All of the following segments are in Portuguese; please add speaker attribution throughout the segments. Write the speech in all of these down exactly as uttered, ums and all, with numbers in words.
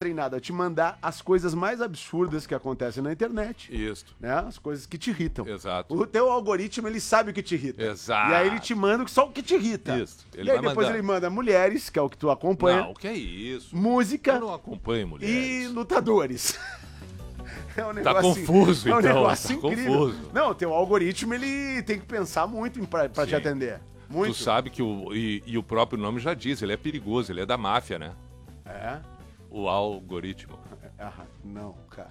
Speaker 1: treinado a te mandar as coisas mais absurdas que acontecem na internet.
Speaker 2: Isso.
Speaker 1: Né? As coisas que te irritam.
Speaker 2: Exato.
Speaker 1: O teu algoritmo, ele sabe o que te irrita.
Speaker 2: Exato.
Speaker 1: E aí ele te manda só o que te irrita.
Speaker 2: Isso. Ele
Speaker 1: e aí
Speaker 2: vai
Speaker 1: depois
Speaker 2: mandar.
Speaker 1: ele manda mulheres, que é o que tu acompanha.
Speaker 2: Não, o que é isso?
Speaker 1: Música.
Speaker 2: Eu não acompanho mulheres.
Speaker 1: E lutadores. É um
Speaker 2: Tá confuso,
Speaker 1: é um
Speaker 2: então.
Speaker 1: negócio
Speaker 2: Tá
Speaker 1: incrível.
Speaker 2: confuso.
Speaker 1: Não, teu algoritmo, ele tem que pensar muito em- pra, pra te
Speaker 2: Sim.
Speaker 1: atender. Muito.
Speaker 2: Tu sabe que o... E, e o próprio nome já diz, ele é perigoso, ele é da máfia, né?
Speaker 1: É?
Speaker 2: O algoritmo.
Speaker 1: Ah, não, cara.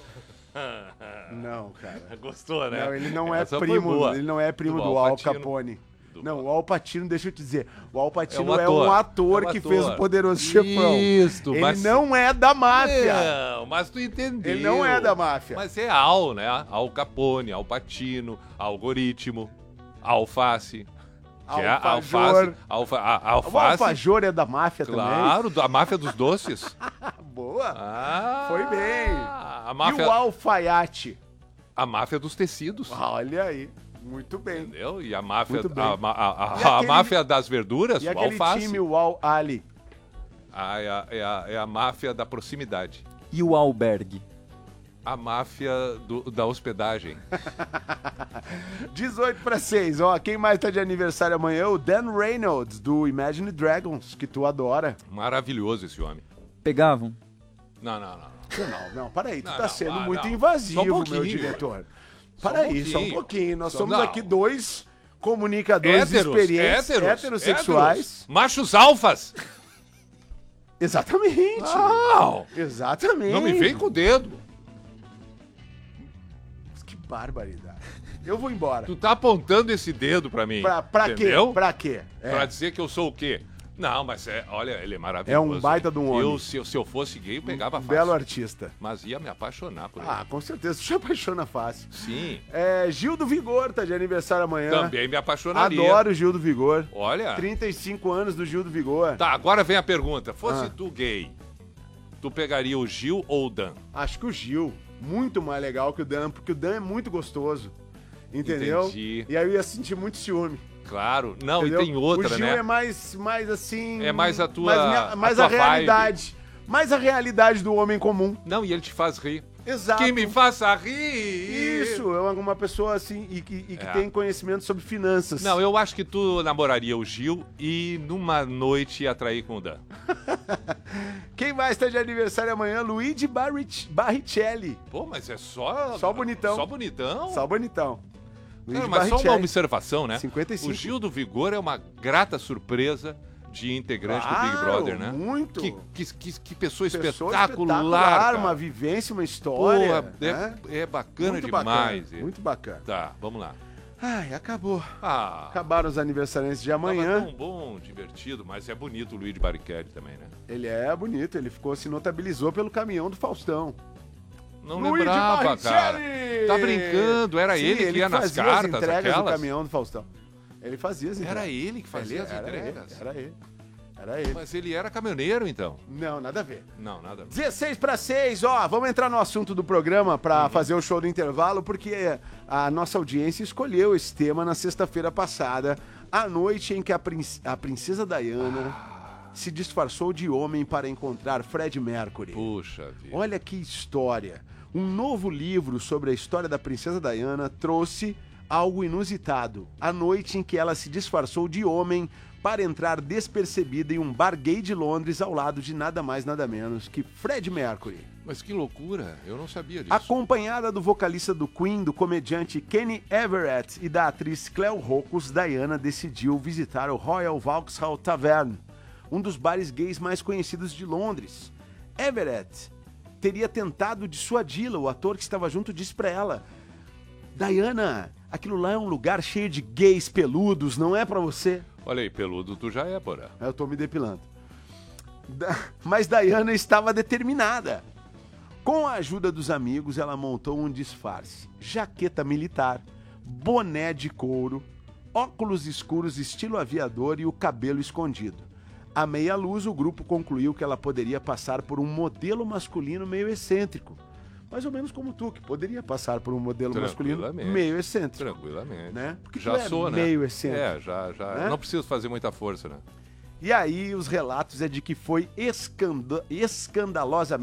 Speaker 1: Não, cara.
Speaker 2: Gostou, né?
Speaker 1: Não, ele não é
Speaker 2: Essa foi
Speaker 1: primo,
Speaker 2: boa.
Speaker 1: ele não é primo
Speaker 2: Do
Speaker 1: do,
Speaker 2: Al
Speaker 1: Al
Speaker 2: Pacino.
Speaker 1: Capone.
Speaker 2: Do
Speaker 1: Não,
Speaker 2: Al-
Speaker 1: o Al Pacino, deixa eu te dizer, o Al Pacino
Speaker 2: É um
Speaker 1: é um
Speaker 2: ator,
Speaker 1: ator,
Speaker 2: é um
Speaker 1: que
Speaker 2: ator.
Speaker 1: fez o Poderoso Chefão.
Speaker 2: Isso,
Speaker 1: Ele
Speaker 2: mas-
Speaker 1: não é da máfia.
Speaker 2: Não, mas tu entendeu.
Speaker 1: Ele não é da máfia.
Speaker 2: Mas é Al, né? Al Capone, Al Pacino, algoritmo, alface. Que é a
Speaker 1: Alfajor.
Speaker 2: alface. Alfa, a,
Speaker 1: O
Speaker 2: alface.
Speaker 1: Alfajor é da máfia
Speaker 2: Claro, da máfia dos doces.
Speaker 1: também. Boa.
Speaker 2: Ah,
Speaker 1: Foi bem.
Speaker 2: A
Speaker 1: E
Speaker 2: máfia,
Speaker 1: o alfaiate?
Speaker 2: a máfia dos tecidos.
Speaker 1: Olha aí. Muito bem.
Speaker 2: Entendeu? E a máfia,
Speaker 1: Muito bem.
Speaker 2: a, a, a-
Speaker 1: E
Speaker 2: a
Speaker 1: aquele-
Speaker 2: máfia das verduras,
Speaker 1: E
Speaker 2: o
Speaker 1: aquele
Speaker 2: alface.
Speaker 1: time, o Al Ali?
Speaker 2: Ah, é, a, é, a, é a máfia da proximidade.
Speaker 3: E o albergue?
Speaker 2: A máfia do- da hospedagem.
Speaker 1: dezoito para seis, ó, quem mais tá de aniversário amanhã? O Dan Reynolds, do Imagine Dragons, que tu adora.
Speaker 2: Maravilhoso esse homem.
Speaker 3: Pegavam?
Speaker 2: Não, não, não.
Speaker 1: Não, não, não, para aí, tu
Speaker 2: Não,
Speaker 1: tá
Speaker 2: não,
Speaker 1: sendo
Speaker 2: ah,
Speaker 1: muito
Speaker 2: não.
Speaker 1: invasivo,
Speaker 2: Só um pouquinho.
Speaker 1: meu diretor.
Speaker 2: Só
Speaker 1: Para
Speaker 2: um
Speaker 1: aí, só um
Speaker 2: pouquinho.
Speaker 1: pouquinho. Nós
Speaker 2: Só-
Speaker 1: somos
Speaker 2: não.
Speaker 1: aqui dois comunicadores
Speaker 2: Héteros,
Speaker 1: experientes,
Speaker 2: héteros,
Speaker 1: heterossexuais.
Speaker 2: héteros. Machos alfas.
Speaker 1: Exatamente.
Speaker 2: Não.
Speaker 1: Exatamente.
Speaker 2: Não me vem com o dedo.
Speaker 1: Que barbaridade. Eu vou embora.
Speaker 2: Tu tá apontando esse dedo pra mim.
Speaker 1: Pra, pra quê?
Speaker 2: entendeu?
Speaker 1: Pra quê? É.
Speaker 2: Pra dizer que eu sou o quê? Não, mas é, olha, ele é
Speaker 1: É
Speaker 2: maravilhoso.
Speaker 1: um baita de um homem.
Speaker 2: Eu, se, eu- se eu fosse gay, eu pegava
Speaker 1: Um
Speaker 2: fácil.
Speaker 1: belo artista.
Speaker 2: Mas ia me apaixonar por ele.
Speaker 1: Ah, com certeza. Tu se apaixona fácil.
Speaker 2: Sim.
Speaker 1: É, Gil do Vigor tá de aniversário amanhã.
Speaker 2: Também me apaixonaria.
Speaker 1: Adoro o Gil do Vigor.
Speaker 2: Olha.
Speaker 1: trinta e cinco anos do Gil do Vigor.
Speaker 2: Tá, agora vem a pergunta. Fosse
Speaker 1: Ah.
Speaker 2: tu gay, tu pegaria o Gil ou o Dan?
Speaker 1: Acho que o Gil, muito mais legal que o Dan, porque o Dan é muito gostoso. Entendeu?
Speaker 2: Entendi.
Speaker 1: E aí eu ia sentir muito ciúme.
Speaker 2: Claro. Não,
Speaker 1: entendeu?
Speaker 2: e tem outra,
Speaker 1: o Gil
Speaker 2: né?
Speaker 1: é mais, mais assim...
Speaker 2: É mais a tua-
Speaker 1: Mais, minha-
Speaker 2: a
Speaker 1: mais
Speaker 2: tua
Speaker 1: a realidade. Mais a realidade do homem comum.
Speaker 2: Não, e ele te faz rir.
Speaker 1: Exato.
Speaker 2: Que me faça rir!
Speaker 1: Isso, é uma, uma pessoa assim e que, e que
Speaker 2: É.
Speaker 1: tem conhecimento sobre finanças.
Speaker 2: Não, eu acho que tu namoraria o Gil e numa noite ia trair com o Dan.
Speaker 1: Quem mais está de aniversário amanhã? Luigi Barrich- Barrichelli.
Speaker 2: Pô, mas é só...
Speaker 1: Só bonitão.
Speaker 2: Só bonitão?
Speaker 1: Só bonitão. Luigi
Speaker 2: Cara, mas só uma
Speaker 1: Barrichelli.
Speaker 2: observação, né?
Speaker 1: cinquenta e cinco.
Speaker 2: O Gil do Vigor é uma grata surpresa de integrante do Big
Speaker 1: Claro,
Speaker 2: Brother, né?
Speaker 1: muito.
Speaker 2: Que, que, que, que pessoa,
Speaker 1: Pessoa
Speaker 2: espetacular, cara.
Speaker 1: uma vivência, uma história.
Speaker 2: Porra,
Speaker 1: né?
Speaker 2: é, é bacana
Speaker 1: Muito
Speaker 2: demais.
Speaker 1: Bacana, muito bacana.
Speaker 2: Tá, vamos lá.
Speaker 1: Ai, acabou.
Speaker 2: Ah,
Speaker 1: Acabaram os aniversariantes de
Speaker 2: tava
Speaker 1: amanhã.
Speaker 2: tão bom, divertido, mas é bonito o Luigi Barrichelli também, né?
Speaker 1: Ele é bonito, ele ficou, se notabilizou pelo caminhão do Faustão.
Speaker 2: Não
Speaker 1: Luigi
Speaker 2: lembrava, cara.
Speaker 1: Barrichelli!
Speaker 2: Tá brincando, era
Speaker 1: Sim,
Speaker 2: ele que ia nas
Speaker 1: fazia
Speaker 2: cartas,
Speaker 1: as entregas
Speaker 2: aquelas?
Speaker 1: do caminhão do Faustão. Ele fazia as entregas.
Speaker 2: Era ele que fazia as
Speaker 1: Era
Speaker 2: entregas?
Speaker 1: Ele, era ele. Era ele.
Speaker 2: Mas ele era caminhoneiro, então?
Speaker 1: Não, nada a ver.
Speaker 2: Não, nada a ver.
Speaker 1: dezesseis para seis, ó, vamos entrar no assunto do programa para fazer o show do intervalo, porque a nossa audiência escolheu esse tema na sexta-feira passada, a noite em que a, prin a princesa Diana se disfarçou de homem para encontrar Fred Mercury.
Speaker 2: Puxa vida.
Speaker 1: Olha que história. Um novo livro sobre a história da princesa Diana trouxe algo inusitado. A noite em que ela se disfarçou de homem para entrar despercebida em um bar gay de Londres ao lado de nada mais nada menos que Fred Mercury.
Speaker 2: Mas que loucura, eu não sabia disso.
Speaker 1: Acompanhada do vocalista do Queen, do comediante Kenny Everett e da atriz Cleo Rocos, Diana decidiu visitar o Royal Vauxhall Tavern, um dos bares gays mais conhecidos de Londres. Everett teria tentado dissuadi-la, o ator que estava junto disse pra ela: Diana, aquilo lá é um lugar cheio de gays peludos, não é pra você?
Speaker 2: Olha aí, peludo tu já é, porra.
Speaker 1: Eu tô me depilando. Da- Mas Diana estava determinada. Com a ajuda dos amigos, ela montou um disfarce: jaqueta militar, boné de couro, óculos escuros estilo aviador e o cabelo escondido. À meia luz, o grupo concluiu que ela poderia passar por um modelo masculino meio excêntrico. Mais ou menos como tu, que poderia passar por um modelo masculino
Speaker 2: Tranquilamente.
Speaker 1: meio excêntrico.
Speaker 2: Tranquilamente.
Speaker 1: Né? Porque
Speaker 2: já
Speaker 1: tu é
Speaker 2: sou, né?
Speaker 1: meio excêntrico.
Speaker 2: É, já, já.
Speaker 1: Né?
Speaker 2: Não preciso fazer muita força, né?
Speaker 1: E aí, os relatos é de que foi escanda- escandalosamente